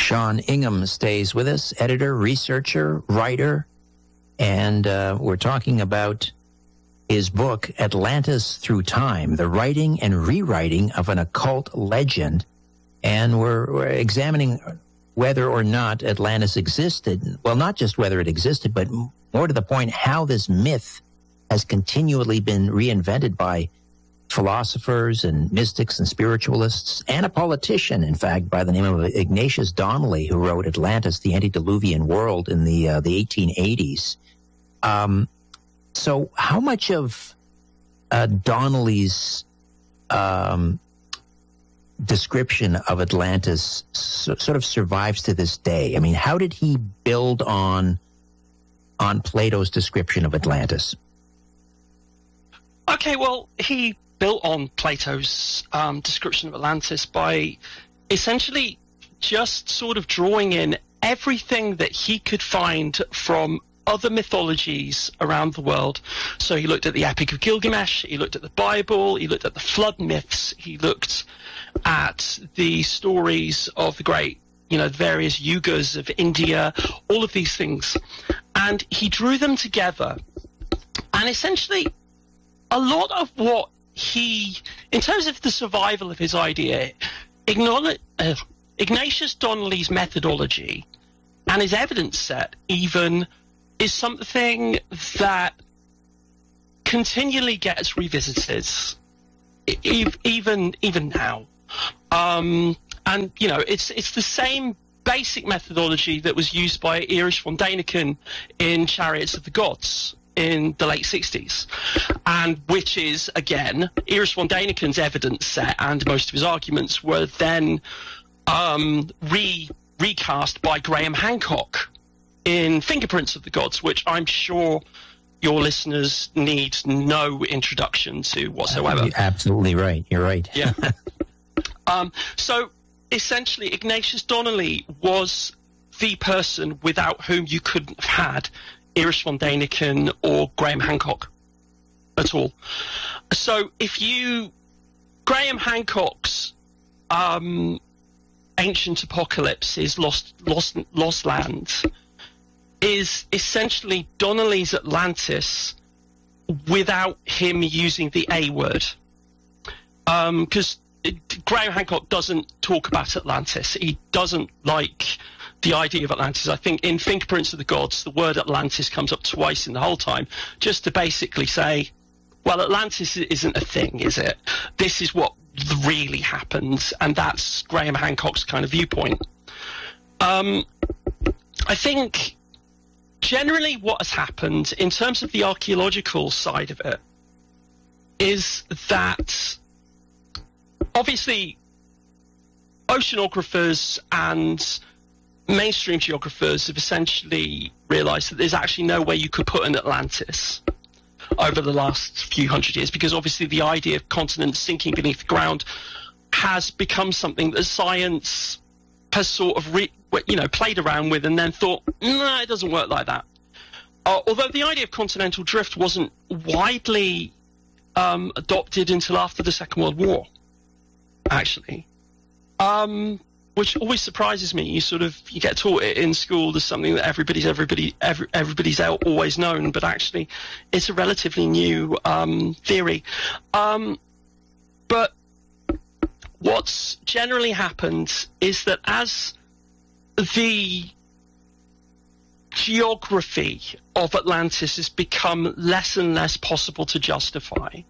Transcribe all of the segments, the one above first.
Sean Ingham stays with us, editor, researcher, writer, and we're talking about his book, Atlantis Through Time, the writing and rewriting of an occult legend. And we're examining whether or not Atlantis existed. Well, not just whether it existed, but more to the point, how this myth has continually been reinvented by philosophers and mystics and spiritualists, and a politician, in fact, by the name of Ignatius Donnelly, who wrote Atlantis, the Antediluvian World in the 1880s. So how much of Donnelly's description of Atlantis sort of survives to this day? I mean, how did he build on Plato's description of Atlantis? Okay, well, he built on Plato's description of Atlantis by essentially just sort of drawing in everything that he could find from other mythologies around the world. So he looked at the Epic of Gilgamesh, he looked at the Bible, he looked at the flood myths, he looked at the stories of the great, the various yugas of India, all of these things. And he drew them together. And essentially, a lot of what in terms of the survival of his idea, Ignatius Donnelly's methodology and his evidence set even is something that continually gets revisited, even now. And it's the same basic methodology that was used by Erich von Däniken in Chariots of the Gods in the late 60s, and which is, again, Erich von Däniken's evidence set, and most of his arguments were then recast by Graham Hancock in Fingerprints of the Gods, which I'm sure your listeners need no introduction to whatsoever. You're absolutely right. You're right. Yeah. So essentially, Ignatius Donnelly was the person without whom you couldn't have had Erich von Däniken or Graham Hancock at all. So Graham Hancock's Ancient Apocalypse is Lost Land is essentially Donnelly's Atlantis without him using the A word. Because Graham Hancock doesn't talk about Atlantis. He doesn't like the idea of Atlantis. I think in Fingerprints of the Gods, the word Atlantis comes up twice in the whole time, just to basically say, well, Atlantis isn't a thing, is it? This is what really happened, and that's Graham Hancock's kind of viewpoint. I think generally what has happened in terms of the archaeological side of it is that obviously oceanographers and mainstream geographers have essentially realized that there's actually no way you could put an Atlantis over the last few hundred years, because obviously the idea of continents sinking beneath the ground has become something that science has sort of played around with and then thought, no, it doesn't work like that. Although the idea of continental drift wasn't widely adopted until after the Second World War, actually, which always surprises me. You get taught it in school as something that everybody's always known, but actually it's a relatively new theory. But what's generally happened is that as the geography of Atlantis has become less and less possible to justify,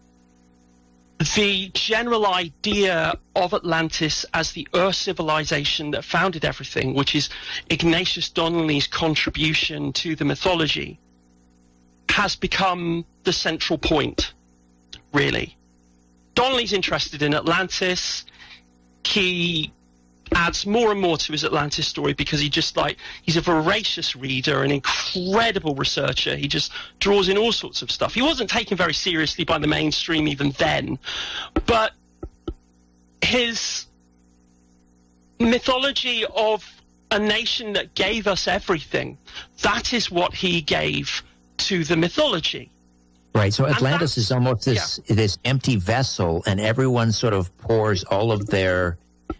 the general idea of Atlantis as the Earth civilization that founded everything, which is Ignatius Donnelly's contribution to the mythology, has become the central point, really. Donnelly's interested in Atlantis. He adds more and more to his Atlantis story because he's a voracious reader, an incredible researcher. He just draws in all sorts of stuff. He wasn't taken very seriously by the mainstream even then, but his mythology of a nation that gave us everything, that is what he gave to the mythology. Right, so Atlantis is almost this empty vessel, and everyone sort of pours all of their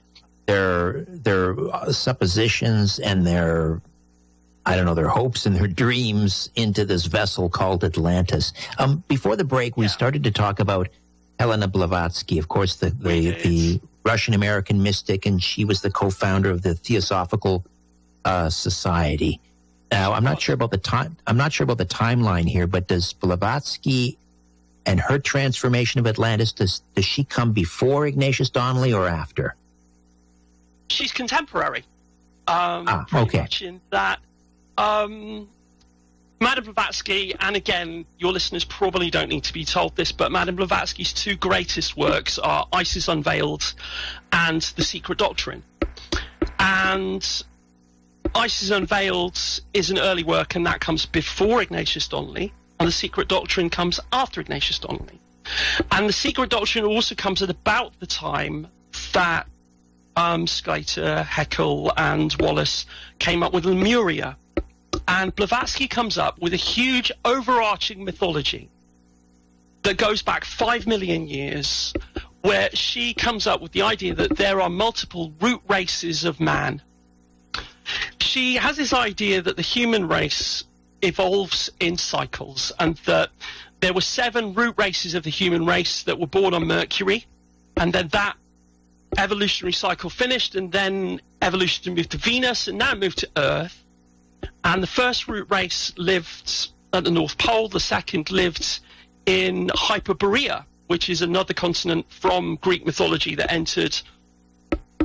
suppositions and their hopes and their dreams into this vessel called Atlantis. Before the break, we started to talk about Helena Blavatsky, of course, the Russian-American mystic, and she was the co-founder of the Theosophical Society. Now, I'm not sure about the timeline here, but does Blavatsky and her transformation of Atlantis, does she come before Ignatius Donnelly or after? She's contemporary. Okay. Much in that, Madame Blavatsky, and again, your listeners probably don't need to be told this, but Madame Blavatsky's two greatest works are Isis Unveiled and The Secret Doctrine. And Isis Unveiled is an early work, and that comes before Ignatius Donnelly, and The Secret Doctrine comes after Ignatius Donnelly. And The Secret Doctrine also comes at about the time that Sclater, Haeckel, and Wallace came up with Lemuria. And Blavatsky comes up with a huge overarching mythology that goes back 5 million years, where she comes up with the idea that there are multiple root races of man. She has this idea that the human race evolves in cycles, and that there were 7 root races of the human race that were born on Mercury, and then that evolutionary cycle finished, and then evolution moved to Venus, and now moved to Earth. And the first root race lived at the North Pole, the second lived in Hyperborea, which is another continent from Greek mythology that entered